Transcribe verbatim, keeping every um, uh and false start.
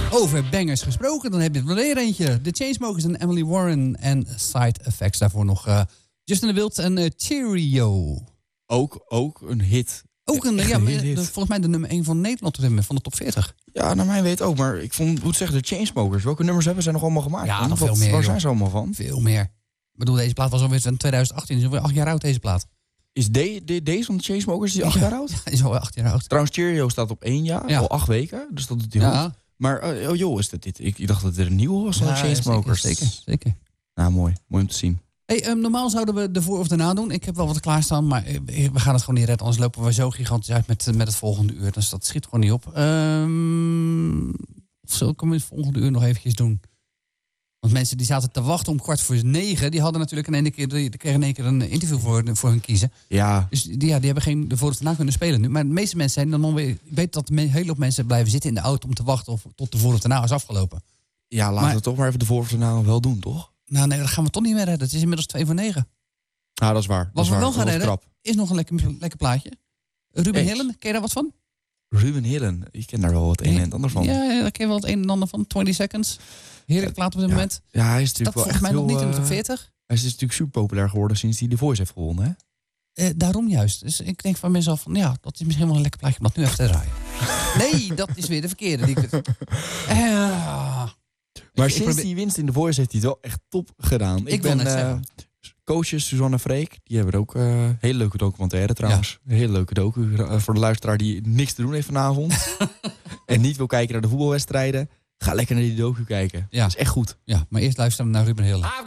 Over bangers gesproken, dan heb je er weer eentje. The Chainsmokers en Emily Warren en Side Effects. Daarvoor nog uh, Justin de Wild en uh, Cheerio. Ook, ook een hit. Ook een, Echt ja, een maar, hit. de, volgens mij de nummer één van Nederland van de top veertig. Ja, naar mijn weet ook. Maar ik vond, moet zeggen, de Chainsmokers. Welke nummers hebben zij nog allemaal gemaakt? Ja, dan? nog Wat, veel meer. Waar joh. zijn ze allemaal van? Veel meer. Ik bedoel, deze plaat was alweer in twintig achttien. Is alweer acht jaar oud, deze plaat. Is de, de, deze van de Chainsmokers die acht ja, jaar oud? Ja, is al acht jaar oud. Trouwens, Cheerio staat op één jaar. Ja. Al acht weken. Dus dat doet hij Ja. goed. Maar, uh, oh joh, is dat dit? Ik, ik dacht dat het een nieuwe was van Ja, de Chainsmokers. Zeker, zeker, zeker. Nou, mooi. Mooi om te zien. Hey, um, normaal zouden we de voor of de na doen. Ik heb wel wat klaarstaan, maar we gaan het gewoon niet redden. Anders lopen we zo gigantisch uit met, met het volgende uur. Dus dat schiet gewoon niet op. Um, of zullen we het volgende uur nog eventjes doen? Want mensen die zaten te wachten om kwart voor negen... die hadden natuurlijk in één keer, die kregen in één keer een interview voor, voor hun kiezen. Ja. Dus die, ja, die hebben geen de voor of de na kunnen spelen nu. Maar de meeste mensen zijn dan nog weer... Ik weet dat een hele hoop mensen blijven zitten in de auto... om te wachten of, tot de voor of de na is afgelopen. Ja, laten maar, we toch maar even de voor of de na wel doen, toch? Nou nee, dat gaan we toch niet meer redden. Het is inmiddels twee voor negen. Ja, dat is waar. Dat Wat is we waar. wel gaan Dat was redden, krap. is nog een lekker, lekker plaatje. Ruben Eens. Hillen, ken je daar wat van? Ruben Hillen. Ik ken daar wel wat een en het ander van. Ja, ja, daar ken je wel het een en ander van. twintig seconds. Heerlijk plaat op dit ja. moment. Ja, hij is Dat natuurlijk wel volgens echt mij nog heel, niet in de top uh, veertig. Hij is natuurlijk super populair geworden sinds hij The Voice heeft gewonnen, hè? Uh, daarom juist. Dus ik denk van mezelf van, ja, dat is misschien wel een lekker plaatje om dat nu even te draaien. Nee, dat is weer de verkeerde. Die ik... uh, Maar ik, sinds ik probeer... die winst in The Voice heeft hij het wel echt top gedaan. Ik, Ik wil ben net uh, zeggen. coaches Suzanne Freek. Die hebben ook een uh, hele leuke documentaire trouwens. Een hele leuke docu uh, voor de luisteraar die niks te doen heeft vanavond. En niet wil kijken naar de voetbalwedstrijden. Ga lekker naar die docu kijken. Ja. Dat is echt goed. Ja, maar eerst luisteren naar Ruben Hillen.